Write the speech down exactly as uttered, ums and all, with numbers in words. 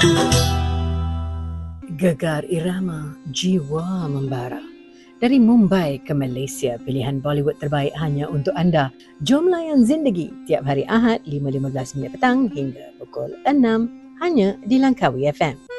Gegar irama, jiwa membara. Dari Mumbai ke Malaysia, pilihan Bollywood terbaik hanya untuk anda. Jom layan Zindagi tiap hari Ahad lima lima belas minit petang hingga pukul enam hanya di Langkawi F M.